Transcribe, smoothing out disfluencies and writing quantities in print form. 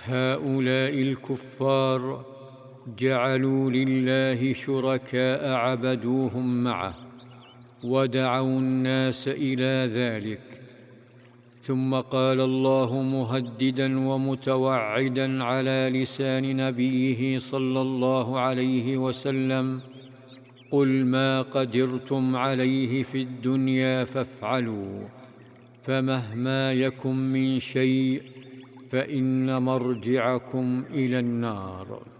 هؤلاء الكفار جعلوا لله شركاء عبدوهم معه ودعوا الناس إلى ذلك. ثم قال الله مهددا ومتوعدا على لسان نبيه صلى الله عليه وسلم: قل ما قدرتم عليه في الدنيا فافعلوا، فمهما يكن من شيء فإن مرجعكم إلى النار.